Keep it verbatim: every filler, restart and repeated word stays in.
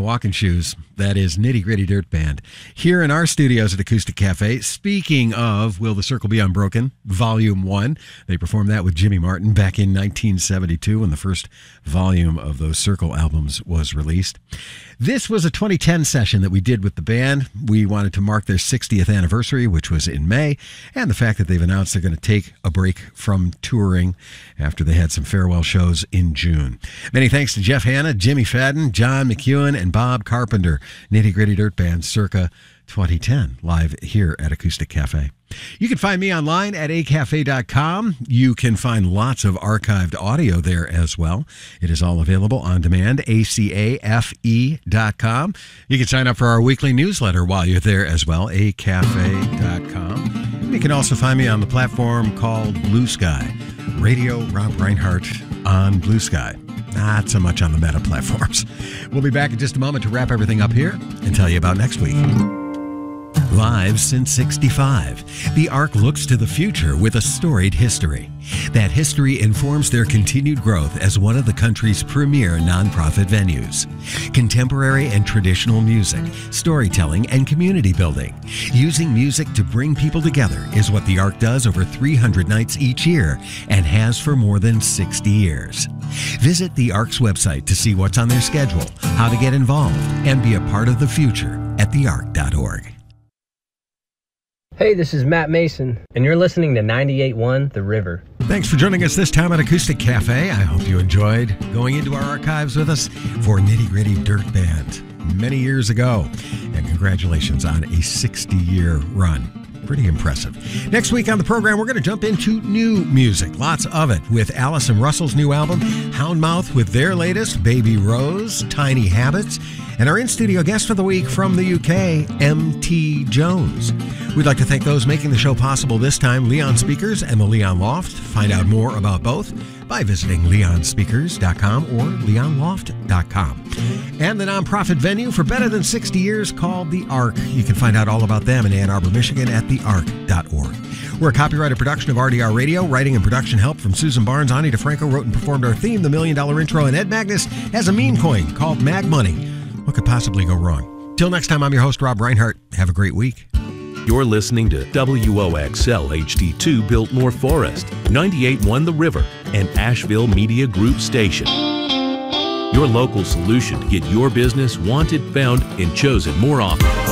walking shoes. That is Nitty Gritty Dirt Band here in our studios at Acoustic Cafe. Speaking of Will the Circle Be Unbroken, Volume one. They performed that with Jimmy Martin back in nineteen seventy-two when the first volume of those Circle albums was released. This was a twenty ten session that we did with the band. We wanted to mark their sixtieth anniversary, which was in May, and the fact that they've announced they're going to take a break from touring after they had some farewell shows in June. Many thanks to Jeff Hanna, Jimmy Fadden, John McEwen, and Bob Carpenter. Nitty Gritty Dirt Band circa twenty ten, live here at Acoustic Cafe. You can find me online at a cafe dot com. You can find lots of archived audio there as well. It is all available on demand, A C A F E dot com. You can sign up for our weekly newsletter while you're there as well, a cafe dot com. And you can also find me on the platform called Blue Sky, Radio Rob Reinhardt on Blue Sky. Not so much on the meta platforms. We'll be back in just a moment to wrap everything up here and tell you about next week. Live since sixty-five, the Ark looks to the future with a storied history. That history informs their continued growth as one of the country's premier nonprofit venues. Contemporary and traditional music, storytelling, and community building. Using music to bring people together is what the Ark does over three hundred nights each year and has for more than sixty years. Visit the Ark's website to see what's on their schedule, how to get involved, and be a part of the future at the ark dot org. Hey, this is Matt Mason, and you're listening to ninety-eight point one The River. Thanks for joining us this time at Acoustic Cafe. I hope you enjoyed going into our archives with us for Nitty Gritty Dirt Band many years ago. And congratulations on a sixty-year run. Pretty impressive. Next week on the program, we're going to jump into new music. Lots of it with Allison Russell's new album, Houndmouth with their latest, Baby Rose, Tiny Habits, and our in-studio guest for the week from the U K, M T Jones. We'd like to thank those making the show possible this time, Leon Speakers and the Leon Loft. Find out more about both by visiting leon speakers dot com or leon loft dot com. And the nonprofit venue for better than sixty years called The Ark. You can find out all about them in Ann Arbor, Michigan at the ark dot org. We're a copyrighted production of R D R Radio. Writing and production help from Susan Barnes. Ani DeFranco wrote and performed our theme, The Million Dollar Intro, and Ed Magnus has a meme coin called Mag Money. What could possibly go wrong? Till next time, I'm your host, Rob Reinhardt. Have a great week. You're listening to W O X L H D two Biltmore Forest, ninety-eight point one The River, and Asheville Media Group Station. Your local solution to get your business wanted, found, and chosen more often.